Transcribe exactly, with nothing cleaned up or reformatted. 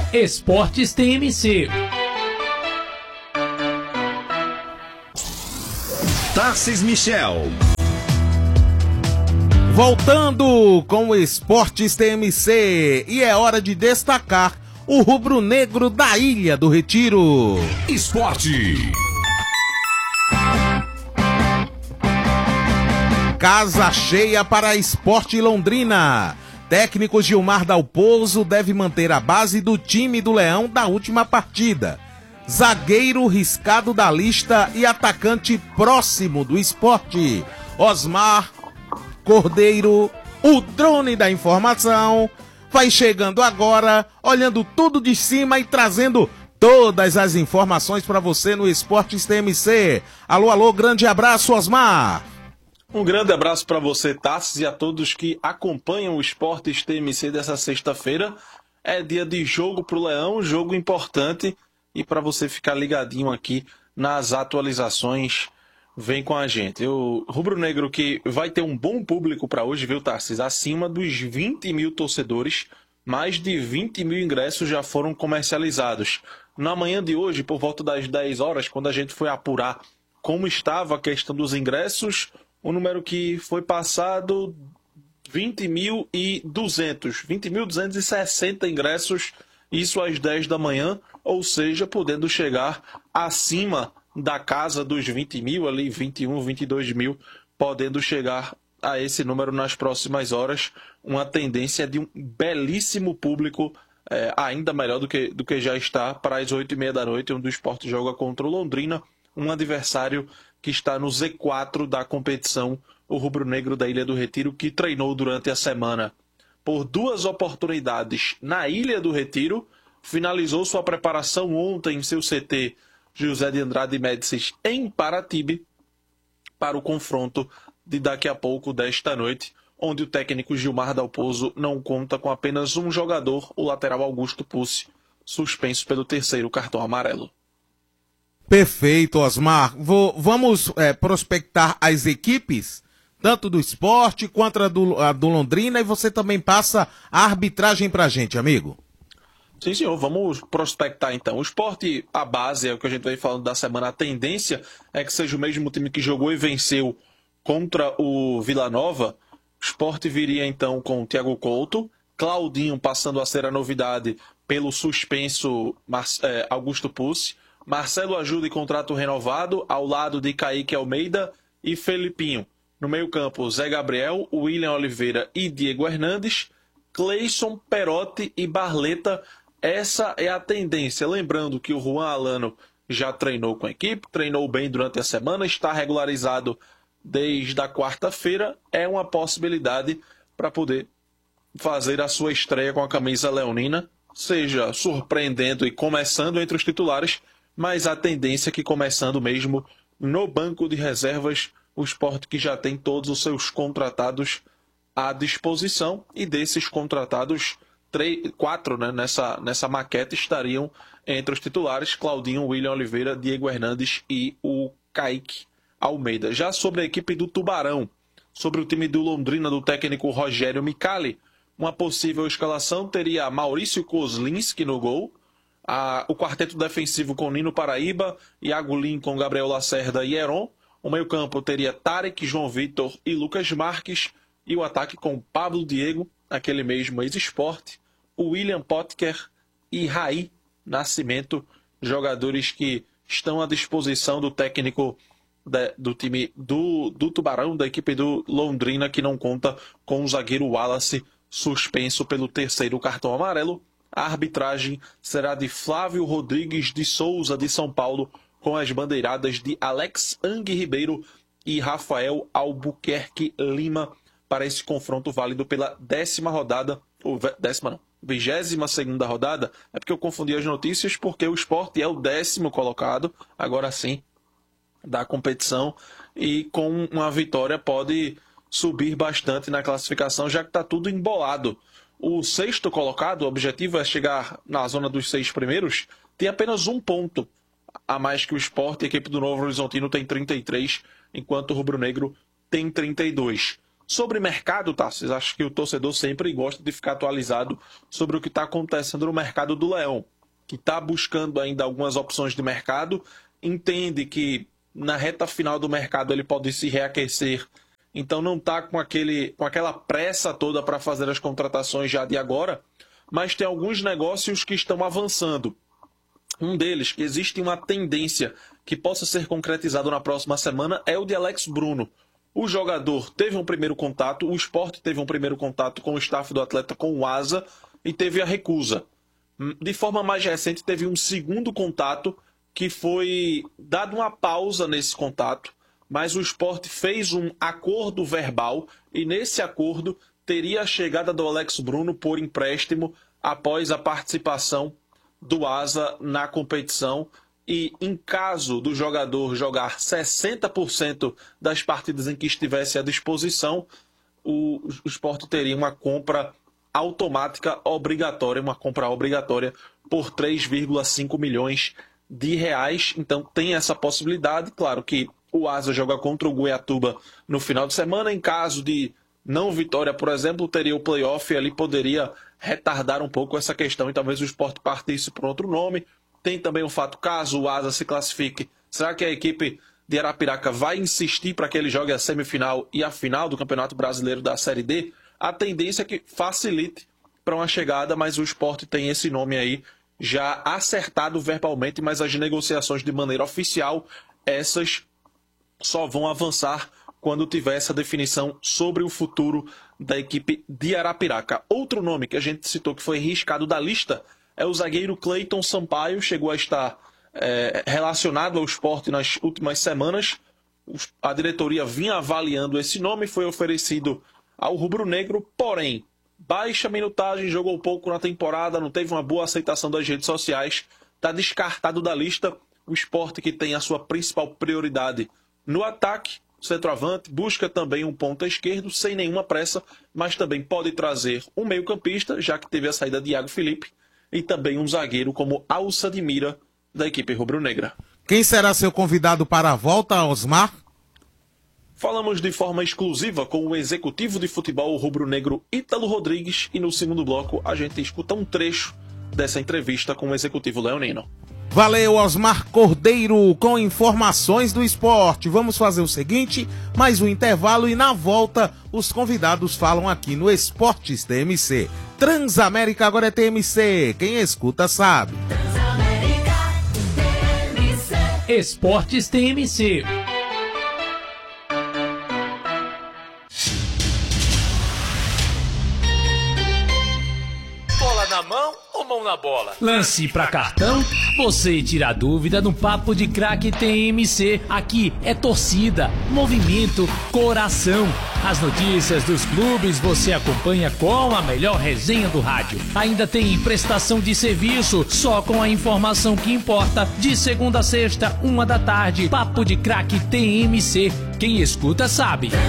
Esportes T M C. Tarcis Michel. Voltando com o Esportes T M C, e é hora de destacar o rubro-negro da Ilha do Retiro. Esporte. Casa cheia para Sport Londrina. Técnico Gilmar Dalpozo deve manter a base do time do Leão da última partida. Zagueiro riscado da lista e atacante próximo do esporte. Osmar Cordeiro, o drone da informação, vai chegando agora, olhando tudo de cima e trazendo todas as informações para você no Esportes T M C. Alô, alô, grande abraço, Osmar. Um grande abraço para você, Tassis, e a todos que acompanham o Esportes T M C dessa sexta-feira. É dia de jogo pro Leão, jogo importante, e para você ficar ligadinho aqui nas atualizações, vem com a gente. O rubro-negro que vai ter um bom público para hoje, viu, Tassis? Acima dos vinte mil torcedores, mais de vinte mil ingressos já foram comercializados. Na manhã de hoje, por volta das dez horas, quando a gente foi apurar como estava a questão dos ingressos, o número que foi passado, vinte mil e duzentos, vinte mil duzentos e sessenta ingressos, isso às dez da manhã, ou seja, podendo chegar acima da casa dos vinte mil, ali vinte e um, vinte e dois mil, podendo chegar a esse número nas próximas horas, uma tendência de um belíssimo público, é, ainda melhor do que, do que já está, para as oito e meia da noite, onde o Sport joga contra o Londrina, um adversário que está no Z quatro da competição, o rubro-negro da Ilha do Retiro, que treinou durante a semana por duas oportunidades na Ilha do Retiro, finalizou sua preparação ontem em seu C T José de Andrade Médicis em Paratibe, para o confronto de daqui a pouco, desta noite, onde o técnico Gilmar Dalpozo não conta com apenas um jogador, o lateral Augusto Pucci, suspenso pelo terceiro cartão amarelo. Perfeito, Osmar. Vou, vamos é, prospectar as equipes, tanto do esporte quanto a do, a do Londrina, e você também passa a arbitragem pra gente, amigo. Sim, senhor. Vamos prospectar, então. O Sport, a base, é o que a gente vem falando da semana, a tendência é que seja o mesmo time que jogou e venceu contra o Vila Nova. O Sport viria, então, com o Thiago Couto, Claudinho passando a ser a novidade pelo suspenso é, Augusto Pucci, Marcelo Ajuda e contrato renovado, ao lado de Kaique Almeida e Felipinho. No meio-campo, Zé Gabriel, William Oliveira e Diego Hernandes, Cleison, Perotti e Barleta. Essa é a tendência. Lembrando que o Juan Alano já treinou com a equipe, treinou bem durante a semana, está regularizado desde a quarta-feira. É uma possibilidade para poder fazer a sua estreia com a camisa leonina, seja surpreendendo e começando entre os titulares, mas a tendência é que começando mesmo no banco de reservas, o Sport que já tem todos os seus contratados à disposição, e desses contratados, três, quatro né, nessa, nessa maquete estariam entre os titulares: Claudinho, William Oliveira, Diego Hernandes e o Kaique Almeida. Já sobre a equipe do Tubarão, sobre o time do Londrina do técnico Rogério Micali, uma possível escalação teria Maurício Kozlinski no gol, a, o quarteto defensivo com Nino Paraíba, Iago Lincoln, Gabriel Lacerda e Heron. O meio-campo teria Tarek, João Vitor e Lucas Marques, e o ataque com Pablo Diego, aquele mesmo ex-Sport, William Potker e Raí Nascimento, jogadores que estão à disposição do técnico de, do time do, do Tubarão, da equipe do Londrina, que não conta com o zagueiro Wallace, suspenso pelo terceiro cartão amarelo. A arbitragem será de Flávio Rodrigues de Souza, de São Paulo, com as bandeiradas de Alex Ang Ribeiro e Rafael Albuquerque Lima, para esse confronto válido pela décima rodada, ou décima não, vigésima segunda rodada. É porque eu confundi as notícias, porque o Sport é o décimo colocado, agora sim, da competição, e com uma vitória pode subir bastante na classificação, já que está tudo embolado. O sexto colocado, o objetivo é chegar na zona dos seis primeiros, tem apenas um ponto a mais que o Sport, e a equipe do Novo Horizontino tem trinta e três, enquanto o Rubro Negro tem trinta e dois. Sobre mercado, Tarcísio, acho que o torcedor sempre gosta de ficar atualizado sobre o que está acontecendo no mercado do Leão, que está buscando ainda algumas opções de mercado, entende que na reta final do mercado ele pode se reaquecer, então não está com, aquele, com aquela pressa toda para fazer as contratações já de agora, mas tem alguns negócios que estão avançando. Um deles, que existe uma tendência que possa ser concretizado na próxima semana, é o de Alex Bruno. O jogador teve um primeiro contato, o Sport teve um primeiro contato com o staff do atleta, com o Asa, e teve a recusa. De forma mais recente, teve um segundo contato, que foi dado uma pausa nesse contato, mas o Sport fez um acordo verbal, e nesse acordo teria a chegada do Alex Bruno por empréstimo após a participação do Asa na competição. E em caso do jogador jogar sessenta por cento das partidas em que estivesse à disposição, o, o Sport teria uma compra automática obrigatória, uma compra obrigatória por três vírgula cinco milhões de reais. Então tem essa possibilidade. Claro que o Asa joga contra o Goiatuba no final de semana. Em caso de não vitória, por exemplo, teria o playoff e ali poderia retardar um pouco essa questão e talvez o Sport partisse por outro nome. Tem também o fato, caso o Asa se classifique, será que a equipe de Arapiraca vai insistir para que ele jogue a semifinal e a final do Campeonato Brasileiro da Série D? A tendência é que facilite para uma chegada, mas o Sport tem esse nome aí já acertado verbalmente, mas as negociações de maneira oficial, essas só vão avançar quando tiver essa definição sobre o futuro da equipe de Arapiraca. Outro nome que a gente citou que foi riscado da lista é o zagueiro Cleiton Sampaio, chegou a estar é, relacionado ao Sport nas últimas semanas. A diretoria vinha avaliando esse nome, foi oferecido ao rubro-negro, porém, baixa minutagem, jogou pouco na temporada, não teve uma boa aceitação das redes sociais, está descartado da lista. O Sport, que tem a sua principal prioridade no ataque, centroavante, busca também um ponta esquerdo, sem nenhuma pressa, mas também pode trazer um meio-campista, já que teve a saída de Iago Felipe, e também um zagueiro como Alça de Mira, da equipe rubro-negra. Quem será seu convidado para a volta, Osmar? Falamos de forma exclusiva com o executivo de futebol rubro-negro Ítalo Rodrigues, e no segundo bloco a gente escuta um trecho dessa entrevista com o executivo leonino. Valeu, Osmar Cordeiro, com informações do esporte. Vamos fazer o seguinte, mais um intervalo e na volta os convidados falam aqui no Esportes T M C. Transamérica agora é T M C, quem escuta sabe. Transamérica T M C. Esportes T M C. Bola na mão ou mão na bola? Lance pra cartão, você tira a dúvida no Papo de Craque T M C. Aqui é torcida, movimento, coração. As notícias dos clubes você acompanha com a melhor resenha do rádio. Ainda tem prestação de serviço, só com a informação que importa. De segunda a sexta, uma da tarde, Papo de Craque T M C. Quem escuta sabe.